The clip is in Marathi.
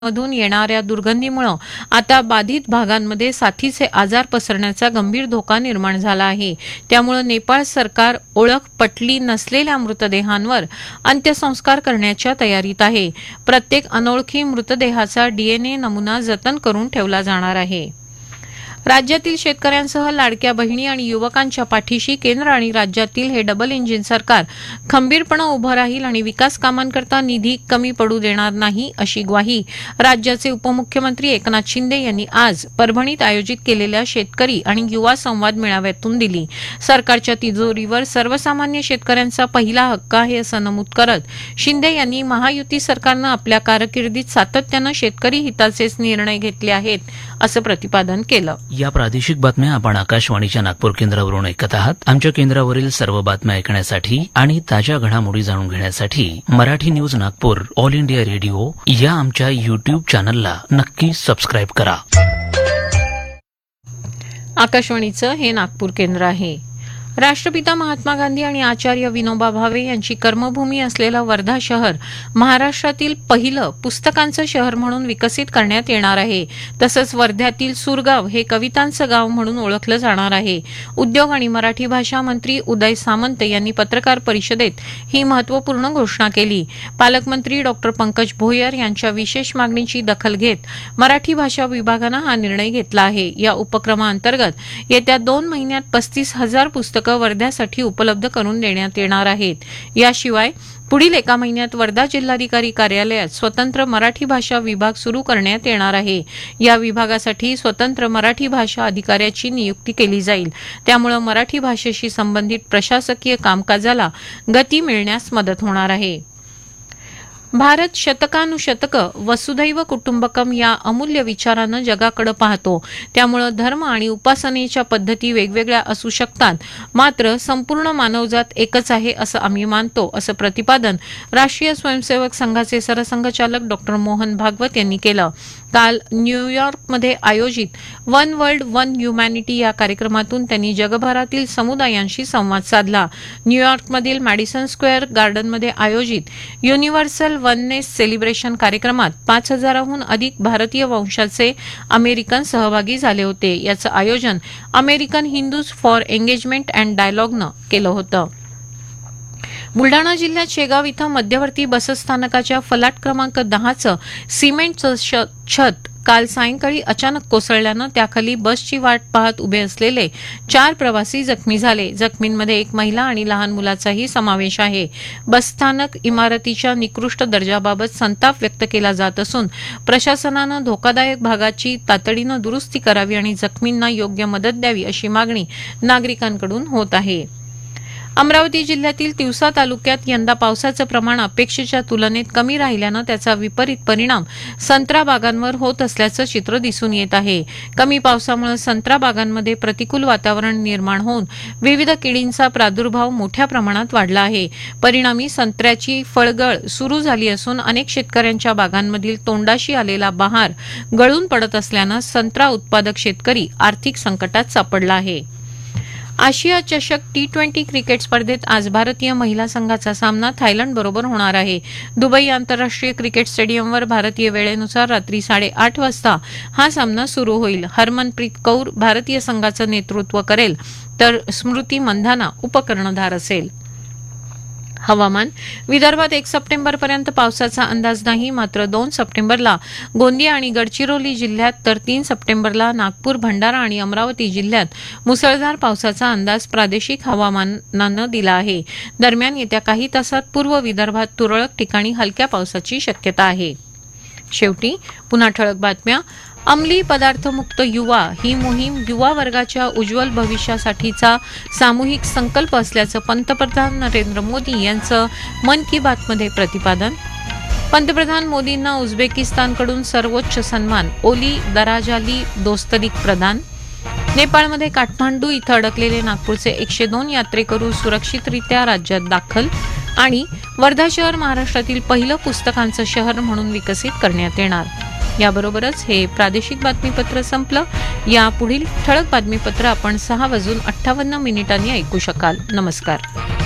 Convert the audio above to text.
मधून येणाऱ्या दुर्गंधीमुळे आता बाधित भागांमध्ये साथीचे आजार पसरण्याचा गंभीर धोका निर्माण झाला आहे. त्यामुळे नेपाळ सरकार ओळख पटली नसलेल्या मृतदेहांवर अंत्यसंस्कार करण्याच्या तयारीत आहे. प्रत्येक अनोळखी मृतदेहाचा डीएनए नमुना जतन करून ठेवला जाणार आहे. राज्यातील शेतकऱ्यांसह लाडक्या बहिणी आणि युवकांच्या पाठीशी केंद्र आणि राज्यातील हे डबल इंजिन सरकार खंबीरपणे उभं राहील आणि विकास कामांकरता निधी कमी पडू देणार नाही, अशी ग्वाही राज्याचे उपमुख्यमंत्री एकनाथ शिंदे यांनी आज परभणीत आयोजित केलेल्या शेतकरी आणि युवा संवाद मेळाव्यातून दिली. सरकारच्या तिजोरीवर सर्वसामान्य शेतकऱ्यांचा पहिला हक्क आहे, असं नमूद करत शिंदे यांनी महायुती सरकारनं आपल्या कारकिर्दीत सातत्यानं शेतकरी हिताचेच निर्णय घेतले आहेत, असं प्रतिपादन केलं. या प्रादेशिक बातम्या आपण आकाशवाणीच्या नागपूर केंद्रावरून ऐकत आहात. आमच्या केंद्रावरील सर्व बातम्या ऐकण्यासाठी आणि ताज्या घडामोडी जाणून घेण्यासाठी Marathi news Nagpur all India radio या आमच्या युट्यूब चॅनलला नक्की सबस्क्राईब करा. आकाशवाणीचं हे नागपूर केंद्र आहे. राष्ट्रपिता महात्मा गांधी आणि आचार्य विनोबा भावे यांची कर्मभूमी असलेलं वर्धा शहर महाराष्ट्रातील पहिलं पुस्तकांचं शहर म्हणून विकसित करण्यात येणार आहे. तसंच वर्ध्यातील सुरगाव हे कवितांचं गाव म्हणून ओळखलं जाणार आहे. उद्योग आणि मराठी भाषा मंत्री उदय सामंत यांनी पत्रकार परिषदेत ही महत्वपूर्ण घोषणा केली. पालकमंत्री डॉ. पंकज भोयर यांच्या विशेष मागणीची दखल घेत मराठी भाषा विभागानं हा निर्णय घेतला आहे. या उपक्रमाअंतर्गत येत्या 2 महिन्यात 35,000 पुस्तकं वर्ध्यासाठी उपलब्ध करून देण्यात येणार आहेत. याशिवाय पुढील 1 महिन्यात वर्धा जिल्हाधिकारी कार्यालयात स्वतंत्र मराठी भाषा विभाग सुरू करण्यात येणार आहे. या विभागासाठी स्वतंत्र मराठी भाषा अधिकाऱ्याची नियुक्ती केली जाईल. त्यामुळे मराठी भाषेशी संबंधित प्रशासकीय कामकाजाला गती मिळण्यास मदत होणार आहे. भारत शतकानुशतकं वसुधैव कुटुंबकम या अमूल्य विचारानं जगाकडे पाहतो. त्यामुळे धर्म आणि उपासनेच्या पद्धती वेगवेगळ्या असू शकतात, मात्र संपूर्ण मानवजात एकच आहे असं आम्ही मानतो, असं प्रतिपादन राष्ट्रीय स्वयंसेवक संघाचे सरसंघचालक डॉ. मोहन भागवत यांनी केलं. काल न्यूयॉर्कमध्ये आयोजित वन वर्ल्ड वन ह्युमॅनिटी या कार्यक्रमातून त्यांनी जगभरातील समुदायांशी संवाद साधला. न्यूयॉर्कमधील मॅडिसन स्क्वेअर गार्डनमध्ये आयोजित युनिव्हर्सल वननेस सेलिब्रेशन कार्यक्रमात 5,000हून अधिक भारतीय वंशाचे अमेरिकन सहभागी झाले होते. याचं आयोजन American Hindus for engagement and डायलॉगनं केलं होतं. बुलडाणा जिल्ह्यात शेगाव इथं मध्यवर्ती बसस्थानकाच्या फलाट क्रमांक 10चं सिमेंटचं छत काल सायंकाळी अचानक कोसळल्यानं त्याखाली बसची वाट पाहत उभे असलेले 4 प्रवासी जखमी झाले. जखमींमध्ये 1 महिला आणि लहान मुलाचाही समावेश आहे. बसस्थानक इमारतीच्या निकृष्ट दर्जाबाबत संताप व्यक्त केला जात असून प्रशासनानं धोकादायक भागाची तातडीनं दुरुस्ती करावी आणि जखमींना योग्य मदत द्यावी, अशी मागणी नागरिकांकडून होत आहे. अमरावती जिल्ह्यातील तिवसा तालुक्यात यंदा पावसाचं प्रमाण अपेक्षेच्या तुलनेत कमी राहिल्यानं त्याचा विपरीत परिणाम संत्रा बागांवर होत असल्याचं चित्र दिसून येत आहे. कमी पावसामुळे संत्रा बागांमध्ये प्रतिकूल वातावरण निर्माण होऊन विविध किडींचा प्रादुर्भाव मोठ्या प्रमाणात वाढला आहे. परिणामी संत्र्याची फळगळ सुरू झाली असून अनेक शेतकऱ्यांच्या बागांमधील तोंडाशी आलेला बहार गळून पडत असल्यानं संत्रा उत्पादक शेतकरी आर्थिक संकटात सापडला आहे. आशिया चषक T20 क्रिकेट स्पर्धेत आज भारतीय महिला संघाचा सामना थायलंडबरोबर होणार आहे. दुबई आंतरराष्ट्रीय क्रिकेट स्टेडियमवर भारतीय वेळेनुसार रात्री 8:30 वाजता हा सामना सुरू होईल. हरमनप्रीत कौर भारतीय संघाचं नेतृत्व करेल, तर स्मृती मंधाना उपकर्णधार असेल. हवामान. विदर्भात 1 सप्टेंबरपर्यंत पावसाचा अंदाज नाही, मात्र 2 सप्टेंबरला गोंदिया आणि गडचिरोली जिल्ह्यात, तर 3 सप्टेंबरला नागपूर, भंडारा आणि अमरावती जिल्ह्यात मुसळधार पावसाचा अंदाज प्रादेशिक हवामानानं दिला आहे. दरम्यान येत्या काही तासात पूर्व विदर्भात तुरळक ठिकाणी हलक्या पावसाची शक्यता आहे. शेवटी पुन्हा ठळक बातम्या. अंमली पदार्थमुक्त युवा ही मोहीम युवा वर्गाच्या उज्ज्वल भविष्यासाठीचा सामूहिक संकल्प असल्याचं पंतप्रधान नरेंद्र मोदी यांचं मन की बातमध्ये प्रतिपादन. पंतप्रधान मोदींना उझबेकिस्तानकडून सर्वोच्च सन्मान ओली दराजाली दोस्तरीक प्रदान. नेपाळमध्ये काठमांडू इथं अडकलेले नागपूरचे 102 यात्रेकरू सुरक्षितरित्या राज्यात दाखल. आणि वर्धा शहर महाराष्ट्रातील पहिलं पुस्तकांचं शहर म्हणून विकसित करण्यात येणार. याबरोबरच हे प्रादेशिक बातमीपत्र संपलं. या पुढील ठळक बातमीपत्र आपण 6:58 ऐकू शकाल. नमस्कार.